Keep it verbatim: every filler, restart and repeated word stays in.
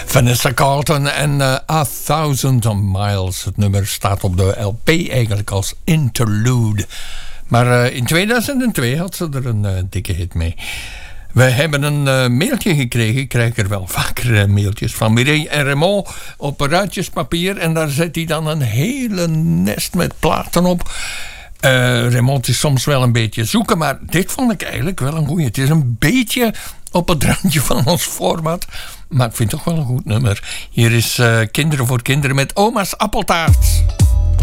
Vanessa Carlton en uh, A Thousand Miles. Het nummer staat op de L P eigenlijk als interlude. Maar uh, in tweeduizend twee had ze er een uh, dikke hit mee. We hebben een uh, mailtje gekregen. Ik krijg er wel vaker uh, mailtjes van Mireille en Raymond op ruitjespapier. En daar zet hij dan een hele nest met platen op. Uh, Raymond is soms wel een beetje zoeken, maar dit vond ik eigenlijk wel een goeie. Het is een beetje op het randje van ons format, maar ik vind het toch wel een goed nummer. Hier is uh, Kinderen voor Kinderen met Oma's Appeltaart.